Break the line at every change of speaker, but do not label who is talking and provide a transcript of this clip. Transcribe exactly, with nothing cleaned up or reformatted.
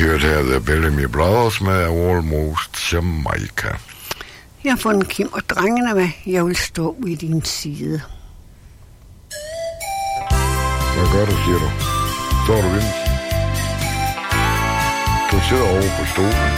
hørte her The Bellamy Brothers med Almost Jamaica.
Jeg har fundet Kim og drengene med. Jeg vil stå ved din side.
Hvad gør du, siger du? Står du ind? Du sidder over på stolen.